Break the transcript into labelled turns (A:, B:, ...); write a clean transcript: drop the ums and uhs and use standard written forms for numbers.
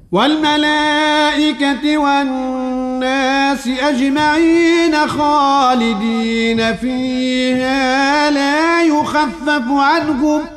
A: والملائكة والناس أجمعين خالدين فيها لا يخفف عنهم